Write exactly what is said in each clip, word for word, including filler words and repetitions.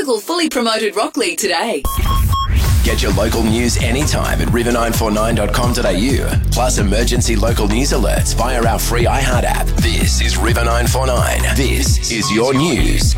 local fully promoted rock league today. Get your local news anytime at river nine four nine dot com dot a u. Plus emergency local news alerts via our free iHeart app. This is River nine four nine. This is your news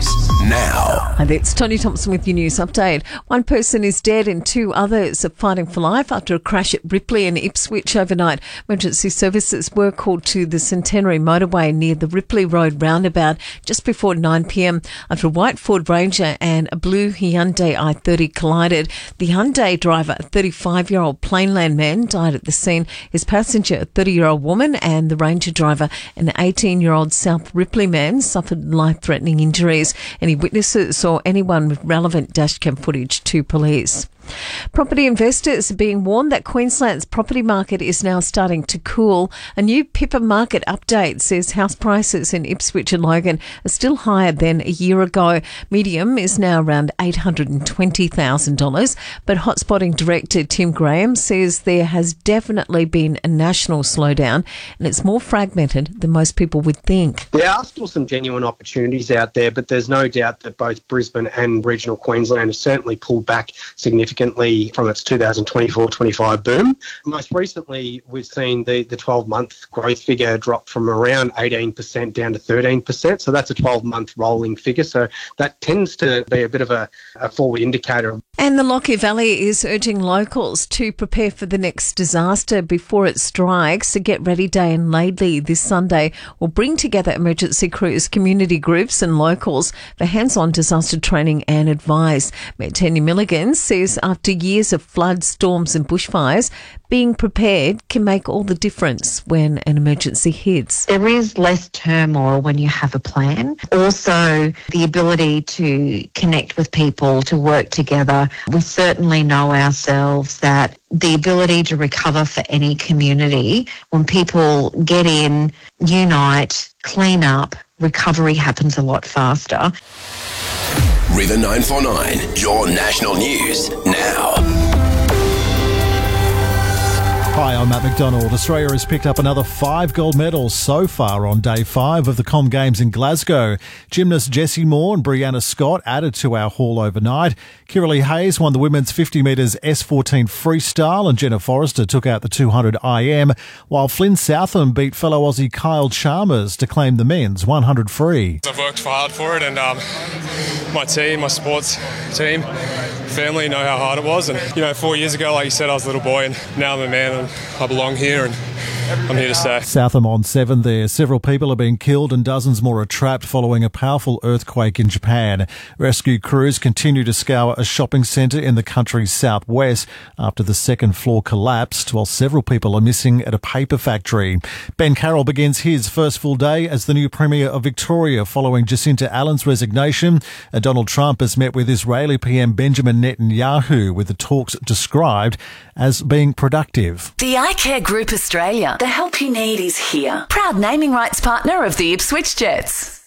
now. And it's Tony Thompson with your news update. One person is dead and two others are fighting for life after a crash at Ripley in Ipswich overnight. Emergency services were called to the Centenary motorway near the Ripley Road roundabout just before nine p m after a white Ford Ranger and a blue Hyundai i thirty collided. The Hyundai driver, a thirty-five-year-old Plainland man, died at the scene. His passenger, a thirty-year-old woman, and the Ranger driver, an eighteen-year-old South Ripley man, suffered life-threatening injuries. Any witnesses or anyone with relevant dashcam footage to police. Property investors are being warned that Queensland's property market is now starting to cool. A new Pippa Market update says house prices in Ipswich and Logan are still higher than a year ago. Medium is now around eight hundred twenty thousand dollars, but Hotspotting director Tim Graham says there has definitely been a national slowdown and it's more fragmented than most people would think. There are still some genuine opportunities out there, but there's no doubt that both Brisbane and regional Queensland have certainly pulled back significantly from its two thousand twenty-four twenty-five boom. Most recently, we've seen the, the twelve-month growth figure drop from around eighteen percent down to thirteen percent. So that's a twelve-month rolling figure. So that tends to be a bit of a, a forward indicator. And the Lockyer Valley is urging locals to prepare for the next disaster before it strikes. A Get Ready Day in Laidley this Sunday will bring together emergency crews, community groups and locals for hands-on disaster training and advice. Mayor Tanya Milligan says after years of floods, storms and bushfires, being prepared can make all the difference when an emergency hits. There is less turmoil when you have a plan. Also, the ability to connect with people, to work together. We certainly know ourselves that the ability to recover for any community, when people get in, unite, clean up, recovery happens a lot faster. River nine four nine, your national news now. Hi, I'm Matt McDonald. Australia has picked up another five gold medals so far on day five of the Com Games in Glasgow. Gymnast Jessie Moore and Brianna Scott added to our haul overnight. Kiralee Hayes won the women's fifty metres S fourteen freestyle and Jenna Forrester took out the two hundred I M, while Flynn Southam beat fellow Aussie Kyle Chalmers to claim the men's one hundred free. I've worked hard for it and um, my team, my sports team, family know how hard it was. And, you know, four years ago, like you said, I was a little boy and now I'm a man and I belong here and I'm here to stay. Southam on seven there. Several people are being killed and dozens more are trapped following a powerful earthquake in Japan. Rescue crews continue to scour a shopping centre in the country's southwest after the second floor collapsed, while several people are missing at a paper factory. Ben Carroll begins his first full day as the new Premier of Victoria following Jacinta Allen's resignation. And Donald Trump has met with Israeli P M Benjamin Netanyahu, with the talks described as being productive. The iCare Group Australia. The help you need is here. Proud naming rights partner of the Ipswich Jets.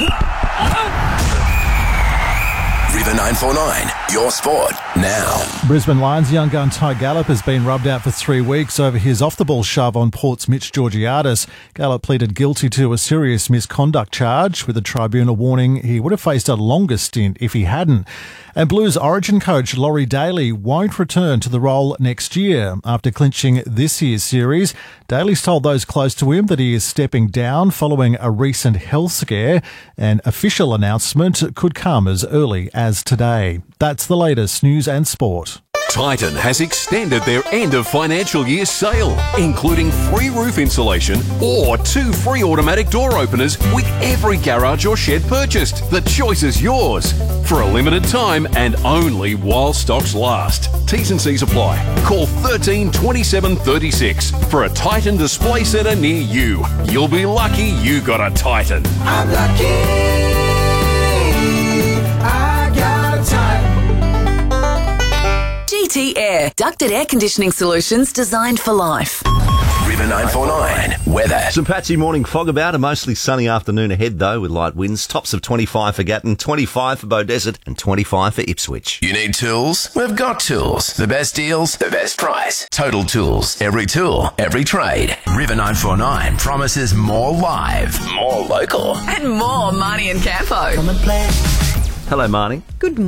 River nine four nine, your sport now. Brisbane Lions young gun Ty Gallup has been rubbed out for three weeks over his off-the-ball shove on Port's Mitch Georgiadis. Gallup pleaded guilty to a serious misconduct charge, with the tribunal warning he would have faced a longer stint if he hadn't. And Blues Origin coach Laurie Daly won't return to the role next year. After clinching this year's series, Daly's told those close to him that he is stepping down following a recent health scare. An official announcement could come as early as today. That's the latest news and sport. Titan has extended their end of financial year sale, including free roof insulation or two free automatic door openers with every garage or shed purchased. The choice is yours. For a limited time and only while stocks last. T's and C's apply. Call thirteen twenty-seven thirty-six for a Titan display centre near you. You'll be lucky you got a Titan. I'm lucky. I got a Titan. G T Air. Ducted air conditioning solutions designed for life. River nine four nine, weather. Some patchy morning fog about, a mostly sunny afternoon ahead though, with light winds. Tops of twenty-five for Gatton, twenty-five for Beaudesert and twenty-five for Ipswich. You need tools? We've got tools. The best deals, the best price. Total Tools. Every tool, every trade. River nine four nine promises more live, more local, and more Marnie and Campo. Hello, Marnie. Good